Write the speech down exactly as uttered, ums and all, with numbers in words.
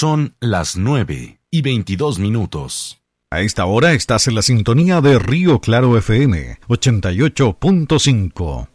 Son las nueve y veintidós minutos. A esta hora estás en la sintonía de Río Claro F M ochenta y ocho punto cinco.